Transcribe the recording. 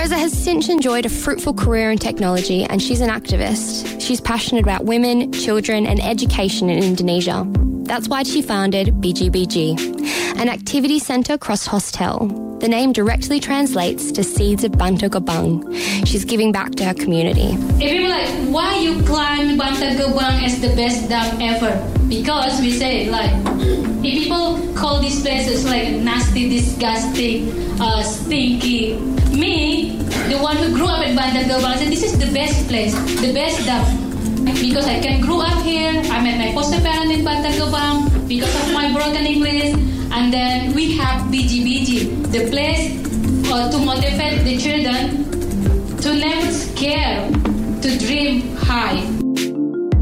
Reza has since enjoyed a fruitful career in technology and she's an activist. She's passionate about women, children and education in Indonesia. That's why she founded BGBG, an activity centre cross hostel. The name directly translates to Seeds of Bantar Gebang. She's giving back to her community. If people like, why you climb Bantar Gebang as the best dam ever? Because we say like, if people call these places like nasty, disgusting, stinky. Me, the one who grew up at Bantar Gebang, said this is the best place, the best dam. Because I can grow up here, I met my foster parent in Bantar Gebang because of my broken English. And then we have BGBG, the place to motivate the children to never scare, to dream high.